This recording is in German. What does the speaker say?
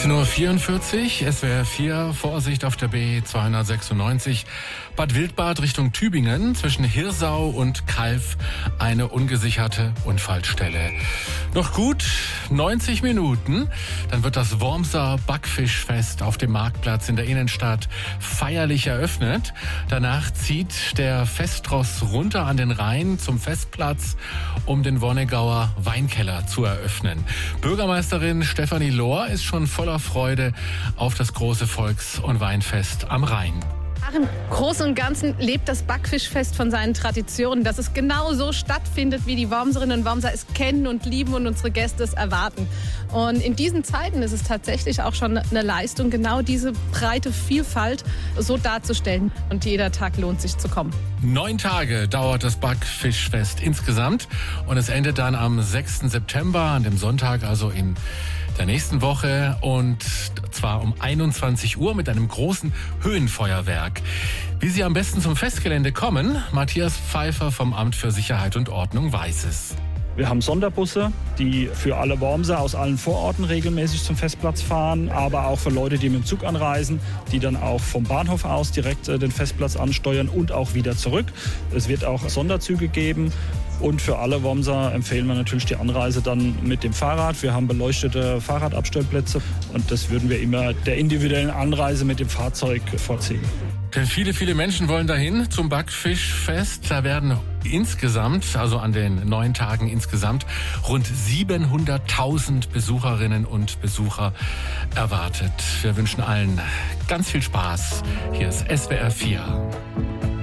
16:44 Uhr, SWR 4, Vorsicht auf der B296, Bad Wildbad Richtung Tübingen, zwischen Hirsau und Calw eine ungesicherte Unfallstelle. Noch gut 90 Minuten, dann wird das Wormser Backfischfest auf dem Marktplatz in der Innenstadt feierlich eröffnet. Danach zieht der Festross runter an den Rhein zum Festplatz, um den Wonnegauer Weinkeller zu eröffnen. Bürgermeisterin Stefanie Lohr ist schon voller Freude auf das große Volks- und Weinfest am Rhein. Im Großen und Ganzen lebt das Backfischfest von seinen Traditionen, dass es genau so stattfindet, wie die Wormserinnen und Wormser es kennen und lieben und unsere Gäste es erwarten. Und in diesen Zeiten ist es tatsächlich auch schon eine Leistung, genau diese breite Vielfalt so darzustellen. Und jeder Tag lohnt sich zu kommen. 9 Tage dauert das Backfischfest insgesamt und es endet dann am 6. September, an dem Sonntag, also in der nächsten Woche, und zwar um 21 Uhr mit einem großen Höhenfeuerwerk. Wie Sie am besten zum Festgelände kommen, Matthias Pfeiffer vom Amt für Sicherheit und Ordnung weiß es. Wir haben Sonderbusse, die für alle Wormser aus allen Vororten regelmäßig zum Festplatz fahren, aber auch für Leute, die mit dem Zug anreisen, die dann auch vom Bahnhof aus direkt den Festplatz ansteuern und auch wieder zurück. Es wird auch Sonderzüge geben. Und für alle Wormser empfehlen wir natürlich die Anreise dann mit dem Fahrrad. Wir haben beleuchtete Fahrradabstellplätze und das würden wir immer der individuellen Anreise mit dem Fahrzeug vorziehen. Denn viele Menschen wollen dahin zum Backfischfest. Da werden insgesamt, also an den 9 Tagen insgesamt, rund 700.000 Besucherinnen und Besucher erwartet. Wir wünschen allen ganz viel Spaß. Hier ist SWR 4.